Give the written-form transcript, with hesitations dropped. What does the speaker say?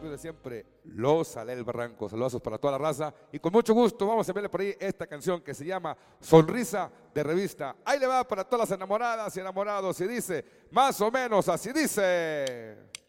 de siempre, Los Alel Barranco. Saludos para toda la raza y con mucho gusto vamos a verle por ahí esta canción que se llama Sonrisa de Revista. Ahí le va para todas las enamoradas y enamorados y dice, más o menos así dice.